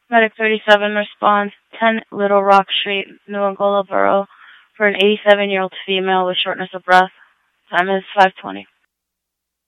Medic 37 responds, 10 Little Rock Street, New Angola Borough, for an 87-year-old female with shortness of breath. Time is 5:20.